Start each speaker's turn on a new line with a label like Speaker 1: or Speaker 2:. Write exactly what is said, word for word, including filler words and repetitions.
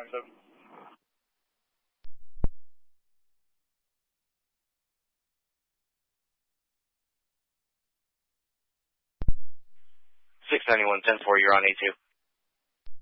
Speaker 1: ninety-seven.
Speaker 2: six ninety-one, ten four, you're on A two.